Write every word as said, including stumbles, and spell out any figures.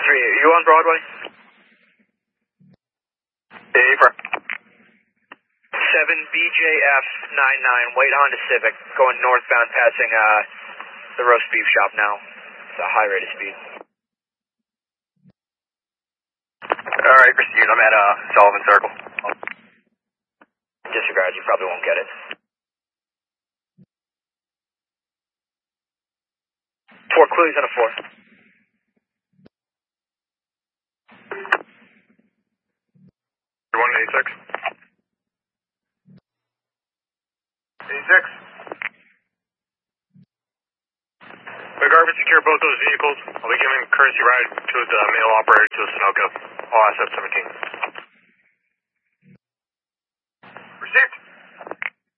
three, are you on Broadway? Hey, for seven B J F ninety-nine, white Honda Civic, going northbound, passing uh, the roast beef shop now. It's a high rate of speed. Alright, proceed. I'm at uh, Sullivan Circle. Disregard, you probably won't get it. Four clues and a four. one eighty-six. eighty-six. The garbage secure both those vehicles. I'll be giving a courtesy ride to the mail operator to the Sunoco. All assets seventeen.